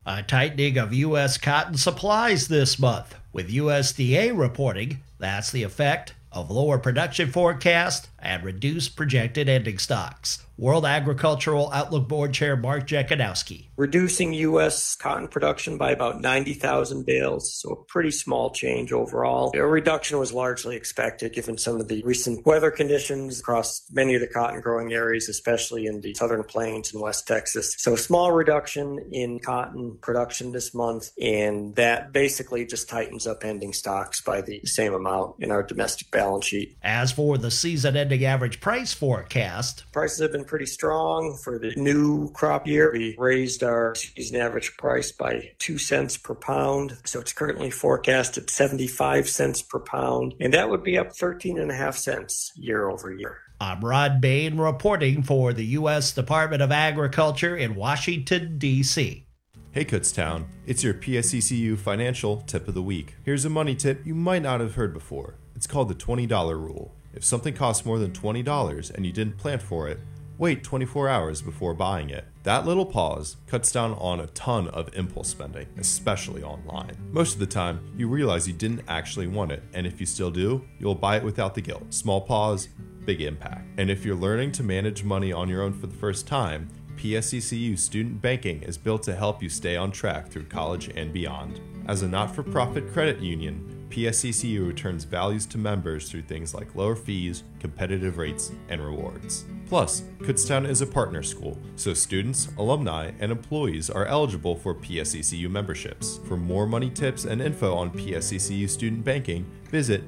A tightening of U.S. cotton supplies this month, with USDA reporting that's the effect of lower production forecast and reduced projected ending stocks. World Agricultural Outlook Board Chair Mark Jekanowski. Reducing U.S. cotton production by about 90,000 bales, so a pretty small change overall. A reduction was largely expected given some of the recent weather conditions across many of the cotton growing areas, especially in the southern plains and West Texas. So a small reduction in cotton production this month, and that basically just tightens up ending stocks by the same amount in our domestic balance sheet. As for the season-ending average price forecast, prices have been pretty strong for the new crop year. We raised our season average price by 2 cents per pound, so it's currently forecast at 75 cents per pound, and that would be up 13.5 cents year over year. I'm Rod Bain reporting for the U.S. Department of Agriculture in Washington, D.C. Hey Kutztown, it's your PSECU Financial Tip of the Week. Here's a money tip you might not have heard before. It's called the $20 rule. If something costs more than $20 and you didn't plan for it, wait 24 hours before buying it. That little pause cuts down on a ton of impulse spending, especially online. Most of the time, you realize you didn't actually want it, and if you still do, you'll buy it without the guilt. Small pause, big impact. And if you're learning to manage money on your own for the first time, PSECU Student Banking is built to help you stay on track through college and beyond. As a not-for-profit credit union, PSECU returns values to members through things like lower fees, competitive rates, and rewards. Plus, Kutztown is a partner school, so students, alumni, and employees are eligible for PSECU memberships. For more money tips and info on PSECU student banking, visit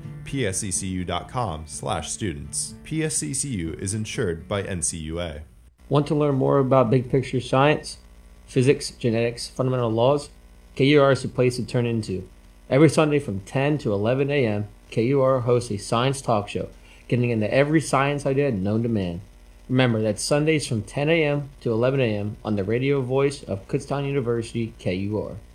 psecu.com/students. PSECU is insured by NCUA. Want to learn more about big picture science, physics, genetics, fundamental laws? KUR is the place to turn into. Every Sunday from 10 to 11 a.m., KUR hosts a science talk show, getting into every science idea known to man. Remember, that's Sundays from 10 a.m. to 11 a.m. on the radio voice of Kutztown University, KUR.